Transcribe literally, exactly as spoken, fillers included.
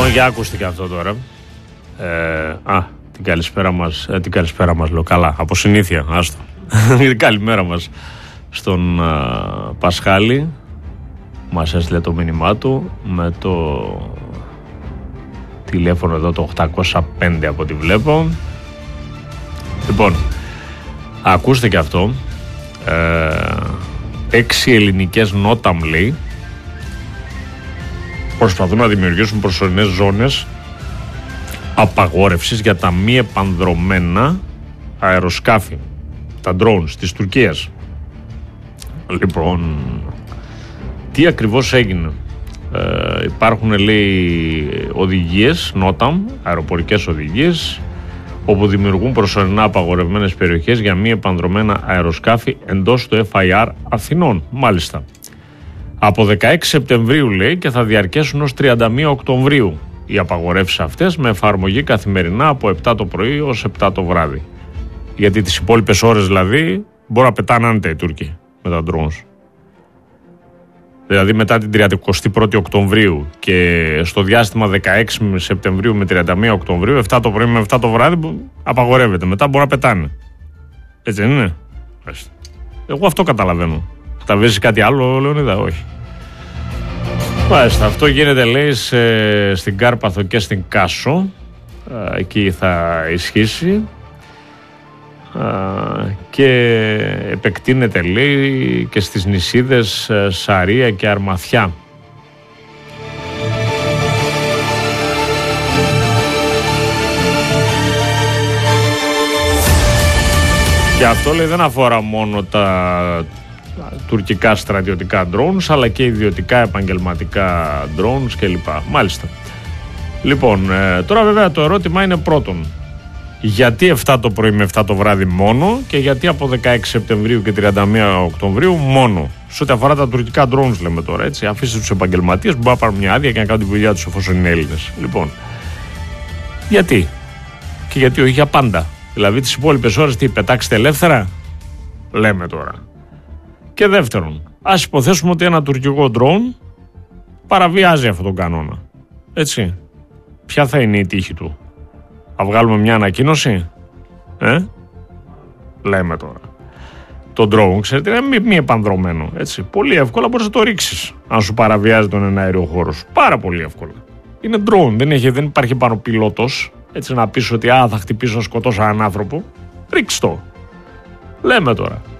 Λοιπόν, για ακούστηκε αυτό τώρα. Ε, α, την καλησπέρα μας, ε, την καλησπέρα μας λέω, καλά, από συνήθεια, άστο. Καλημέρα μας στον α, Πασχάλη. Μας έστειλε το μήνυμά του με το τηλέφωνο εδώ το οκτακόσια πέντε από ό,τι βλέπω. Λοιπόν, ακούστε αυτό. Ε, έξι ελληνικές νόταμ, λέει, προσπαθούν να δημιουργήσουν προσωρινές ζώνες απαγόρευσης για τα μη επανδρωμένα αεροσκάφη, τα drones της Τουρκίας. Λοιπόν, τι ακριβώς έγινε? Ε, υπάρχουν, λέει, οδηγίες νόταμ, αεροπορικές οδηγίες, όπου δημιουργούν προσωρινά απαγορευμένες περιοχές για μη επανδρωμένα αεροσκάφη εντός του εφ άι αρ Αθηνών. Μάλιστα. Από δεκαέξι Σεπτεμβρίου, λέει, και θα διαρκέσουν ως τριάντα μία Οκτωβρίου οι απαγορεύσεις αυτές, με εφαρμογή καθημερινά από επτά το πρωί ως επτά το βράδυ. Γιατί τις υπόλοιπες ώρες, δηλαδή, μπορεί να πετάνε άνετα οι Τούρκοι με τα drones. Δηλαδή μετά την τριάντα πρώτη Οκτωβρίου και στο διάστημα δεκαέξι Σεπτεμβρίου με τριάντα μία Οκτωβρίου, επτά το πρωί με επτά το βράδυ, απαγορεύεται. Μετά μπορεί να πετάνε. Έτσι δεν είναι? Εγώ αυτό καταλαβαίνω. Θα βρεις κάτι άλλο, Λεωνίδα? Όχι. Μάλιστα, αυτό γίνεται, λέει, σε, στην Κάρπαθο και στην Κάσο. Εκεί θα ισχύσει. Και επεκτείνεται, λέει, και στις νησίδες Σαρία και Αρμαθιά. Και αυτό, λέει, δεν αφορά μόνο τα τουρκικά στρατιωτικά drones, αλλά και ιδιωτικά επαγγελματικά drones κλπ. Μάλιστα. Λοιπόν, τώρα βέβαια το ερώτημα είναι πρώτον, γιατί επτά το πρωί με επτά το βράδυ μόνο, και γιατί από δεκαέξι Σεπτεμβρίου και τριάντα μία Οκτωβρίου μόνο? Σε ό,τι αφορά τα τουρκικά drones, λέμε τώρα, έτσι. Αφήστε τους επαγγελματίες που μπορούν να πάρουν μια άδεια και να κάνουν τη δουλειά τους εφόσον είναι Έλληνες. Λοιπόν, γιατί? Και γιατί όχι για πάντα? Δηλαδή τις υπόλοιπες ώρες τι, πετάξετε ελεύθερα? Λέμε τώρα. Και δεύτερον, ας υποθέσουμε ότι ένα τουρκικό drone παραβιάζει αυτόν τον κανόνα. Έτσι. Ποια θα είναι η τύχη του? Θα βγάλουμε μια ανακοίνωση? Ε? Λέμε τώρα. Το drone, ξέρετε, είναι μη, μη επανδρωμένο. Έτσι. Πολύ εύκολα μπορείς να το ρίξεις αν σου παραβιάζει τον εναέριο χώρο σου. Πάρα πολύ εύκολα. Είναι drone, δεν, έχει, δεν υπάρχει πάνω πιλότος, έτσι, να πεις ότι α, θα χτυπήσω, σκοτώσω έναν άνθρωπο. Ρίξ' το. Λέμε τώρα.